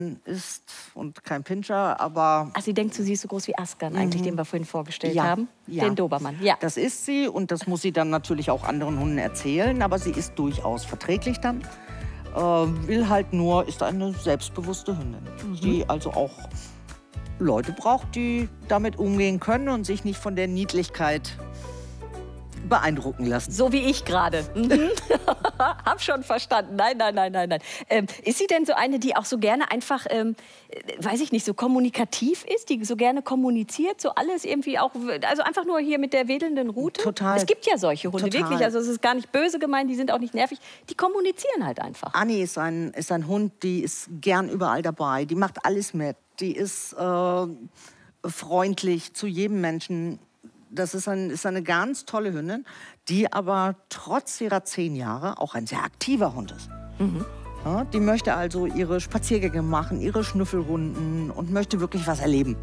ist und kein Pinscher, aber... Also sie denkt, sie ist so groß wie Askan eigentlich, den wir vorhin vorgestellt haben. Ja. Den Dobermann, ja. Das ist sie und das muss sie dann natürlich auch anderen Hunden erzählen, aber sie ist durchaus verträglich dann. Will halt nur, ist eine selbstbewusste Hündin, die also auch Leute braucht, die damit umgehen können und sich nicht von der Niedlichkeit beeindrucken lassen. So wie ich gerade. Hab schon verstanden. Nein. Ist sie denn so eine, die auch so gerne einfach, weiß ich nicht, so kommunikativ ist, die so gerne kommuniziert, so alles irgendwie auch, also einfach nur hier mit der wedelnden Rute? Total. Es gibt ja solche Hunde, Total. wirklich. Also es ist gar nicht böse gemeint, die sind auch nicht nervig. Die kommunizieren halt einfach. Annie ist ein Hund, die ist gern überall dabei. Die macht alles mit. Die ist freundlich zu jedem Menschen. Das ist eine ganz tolle Hündin, die aber trotz ihrer 10 Jahre auch ein sehr aktiver Hund ist. Ja, die möchte also ihre Spaziergänge machen, ihre Schnüffelrunden und möchte wirklich was erleben.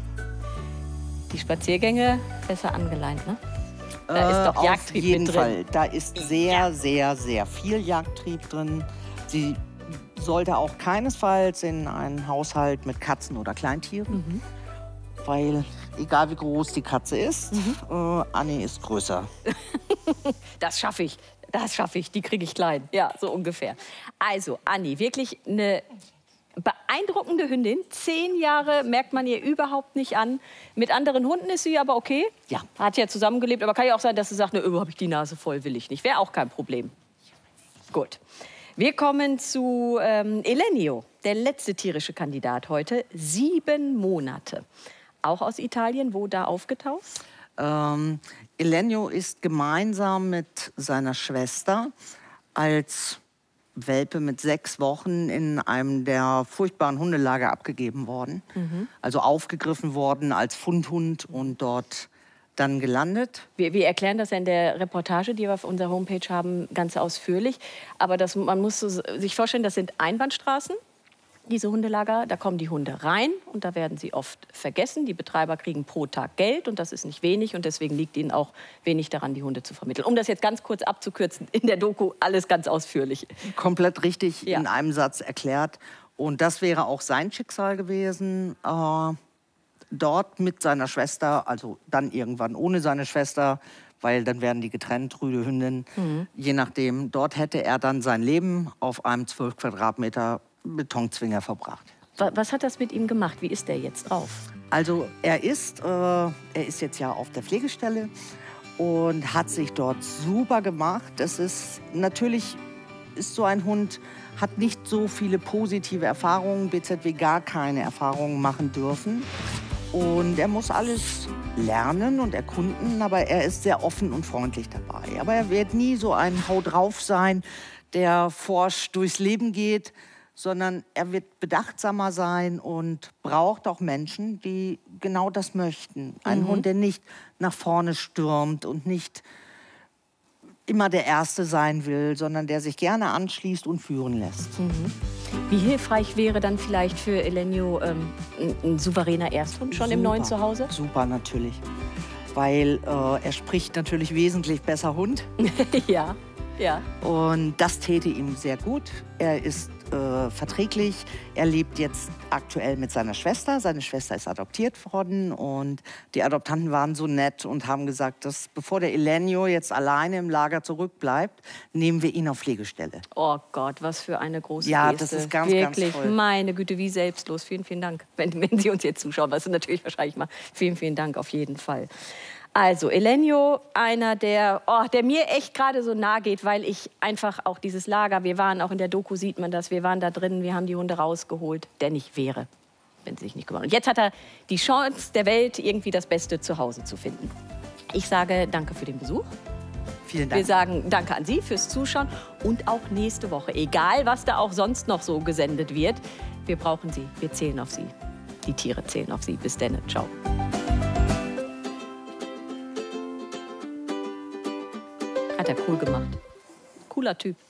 Die Spaziergänge besser angeleint, ne? Da ist doch Jagdtrieb auf jeden mit drin. Fall. Da ist sehr viel Jagdtrieb drin. Sie sollte auch keinesfalls in einen Haushalt mit Katzen oder Kleintieren. Weil, egal wie groß die Katze ist, Annie ist größer. Das schaffe ich, die kriege ich klein. Ja, so ungefähr. Also, Annie, wirklich eine beeindruckende Hündin. 10 Jahre merkt man ihr überhaupt nicht an. Mit anderen Hunden ist sie aber okay. Ja. Hat ja zusammengelebt, aber kann ja auch sein, dass sie sagt, ne, habe ich die Nase voll, will ich nicht. Wäre auch kein Problem. Gut. Wir kommen zu Elenio, der letzte tierische Kandidat heute. 7 Monate. Auch aus Italien, wo da aufgetaucht? Elenio ist gemeinsam mit seiner Schwester als Welpe mit 6 Wochen in einem der furchtbaren Hundelager abgegeben worden. Also aufgegriffen worden als Fundhund und dort dann gelandet. Wir erklären das ja in der Reportage, die wir auf unserer Homepage haben, ganz ausführlich. Aber man muss sich vorstellen, das sind Einbahnstraßen. Diese Hundelager, da kommen die Hunde rein und da werden sie oft vergessen. Die Betreiber kriegen pro Tag Geld und das ist nicht wenig und deswegen liegt ihnen auch wenig daran, die Hunde zu vermitteln. Um das jetzt ganz kurz abzukürzen, in der Doku alles ganz ausführlich. Komplett richtig in einem Satz erklärt. Und das wäre auch sein Schicksal gewesen, dort mit seiner Schwester, also dann irgendwann ohne seine Schwester, weil dann werden die getrennt, Rüde, Hündin, je nachdem. Dort hätte er dann sein Leben auf einem 12 Quadratmeter Betonzwinger verbracht. Was hat das mit ihm gemacht? Wie ist der jetzt drauf? Also er ist jetzt ja auf der Pflegestelle und hat sich dort super gemacht. Natürlich ist so ein Hund, hat nicht so viele positive Erfahrungen, BZW gar keine Erfahrungen machen dürfen. Und er muss alles lernen und erkunden, aber er ist sehr offen und freundlich dabei. Aber er wird nie so ein Hau drauf sein, der forsch durchs Leben geht, sondern er wird bedachtsamer sein und braucht auch Menschen, die genau das möchten. Ein Hund, der nicht nach vorne stürmt und nicht immer der Erste sein will, sondern der sich gerne anschließt und führen lässt. Wie hilfreich wäre dann vielleicht für Elenio ein souveräner Ersthund schon im neuen Zuhause? Super, natürlich. Weil er spricht natürlich wesentlich besser Hund. Ja. Und das täte ihm sehr gut. Er ist verträglich. Er lebt jetzt aktuell mit seiner Schwester. Seine Schwester ist adoptiert worden und die Adoptanten waren so nett und haben gesagt, dass bevor der Elenio jetzt alleine im Lager zurückbleibt, nehmen wir ihn auf Pflegestelle. Oh Gott, was für eine große Geste. Ja, das ist ganz, wirklich, ganz toll. Meine Güte, wie selbstlos. Vielen, vielen Dank, wenn Sie uns jetzt zuschauen, was Sie natürlich wahrscheinlich mal. Vielen, vielen Dank auf jeden Fall. Also Elenio, einer, der mir echt gerade so nahe geht, weil ich einfach auch dieses Lager, wir waren auch in der Doku, sieht man das, wir waren da drin, wir haben die Hunde rausgeholt, der nicht wäre, wenn sie sich nicht kümmern. Und jetzt hat er die Chance der Welt, irgendwie das beste Zuhause zu finden. Ich sage danke für den Besuch. Vielen Dank. Wir sagen danke an Sie fürs Zuschauen und auch nächste Woche, egal was da auch sonst noch so gesendet wird, wir brauchen Sie, wir zählen auf Sie. Die Tiere zählen auf Sie. Bis dann, ciao. Hat er cool gemacht. Cooler Typ.